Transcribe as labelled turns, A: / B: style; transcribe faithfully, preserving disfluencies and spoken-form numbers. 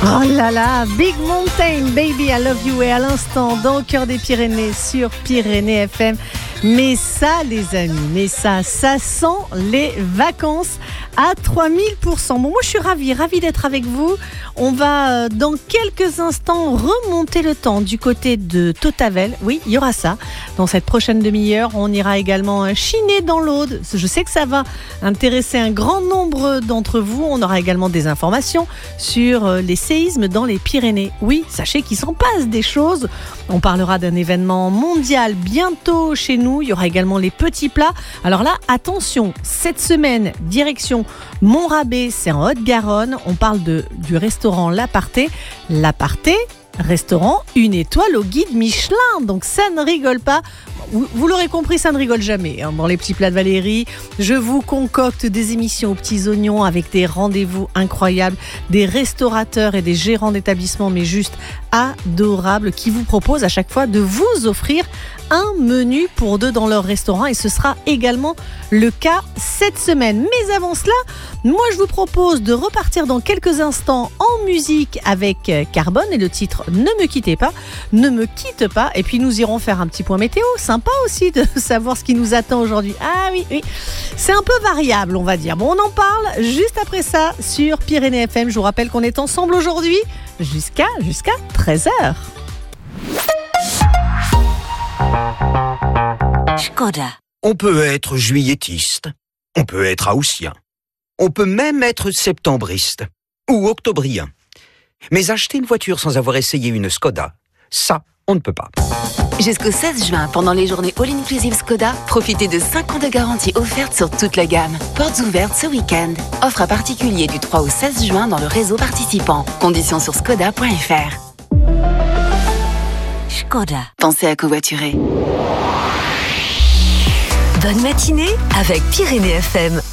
A: Oh là là, Big Mountain, Baby, I Love You. Et à l'instant, dans le cœur des Pyrénées, sur Pyrénées F M. Mais ça, les amis, mais ça, ça sent les vacances à trois mille pour cent. Bon, moi, je suis ravie, ravie d'être avec vous. On va, dans quelques instants, remonter le temps du côté de Tautavel. Oui, il y aura ça. Dans cette prochaine demi-heure, on ira également chiner dans l'Aude. Je sais que ça va intéresser un grand nombre d'entre vous. On aura également des informations sur les séismes dans les Pyrénées. Oui, sachez qu'il s'en passe des choses. On parlera d'un événement mondial bientôt chez nous. Il y aura également les petits plats. Alors là, attention, cette semaine, direction Montrabé, c'est en Haute-Garonne. On parle de, du restaurant L'Aparté. L'Aparté, restaurant une étoile au guide Michelin. Donc ça ne rigole pas. Vous, vous l'aurez compris, ça ne rigole jamais. Hein. Dans les petits plats de Valérie, je vous concocte des émissions aux petits oignons avec des rendez-vous incroyables, des restaurateurs et des gérants d'établissements, mais juste adorables, qui vous proposent à chaque fois de vous offrir un menu pour deux dans leur restaurant, et ce sera également le cas cette semaine. Mais avant cela, moi je vous propose de repartir dans quelques instants en musique avec Carbone et le titre Ne me quittez pas, ne me quitte pas, et puis nous irons faire un petit point météo. Sympa aussi de savoir ce qui nous attend aujourd'hui. Ah oui, oui, c'est un peu variable, on va dire. Bon, on en parle juste après ça sur Pyrénées F M. Je vous rappelle qu'on est ensemble aujourd'hui jusqu'à, jusqu'à treize heures.
B: Škoda.
C: On peut être juilletiste, on peut être haussien, on peut même être septembriste ou octobrien. Mais acheter une voiture sans avoir essayé une Škoda, ça, on ne peut pas.
B: Jusqu'au seize juin, pendant les journées All-Inclusive Škoda, profitez de cinq ans de garantie offerte sur toute la gamme. Portes ouvertes ce week-end. Offre à particulier du trois au seize juin dans le réseau participant. Conditions sur škoda point f r. Škoda. Pensez à covoiturer.
D: Bonne matinée avec Pyrénées F M.